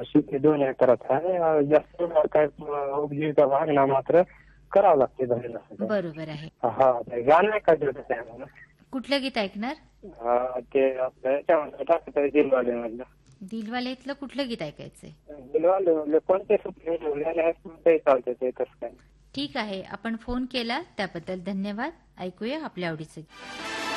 शेती 2 एकरात आहे. जास्त काय उपजीविका मागणं मात्र करावं लागते धन्यवाद. बरोबर आहे. हा ते गाणं ऐकायचं आहे मला. कुठलं गीत ऐकणार? ते आपलं याच्यामध्ये टाकतं दिलवाले दिलवालेतलं कुठलं गीत ऐकायचंय? दिलवाले कोणते सुपले ते चालते ते कसं काय. ठीक आहे, आपण फोन केला त्याबद्दल धन्यवाद. ऐकूया आपल्या आवडीचं गीत.